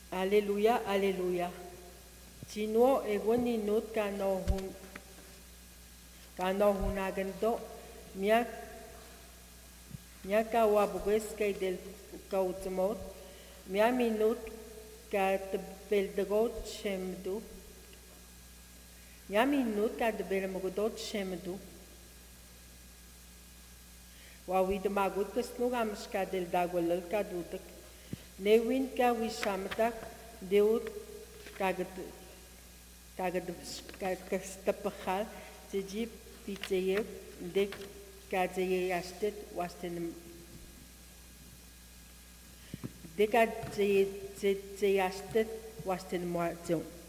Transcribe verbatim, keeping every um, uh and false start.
Aleluya, aleluya. Tino egoni not kano hun kano hunagando mia mia kawabugeske del kautmot mia minut kat beldegot shemdu mia minut kat belmogodot shemdu wawid magut kasnugam skadel dagwalal kadutak Newin ka wisamtak deut kaget kaget kastapachal tiji piteye dek kazeye yastet wasten dek kazeye yastet wasten moatzon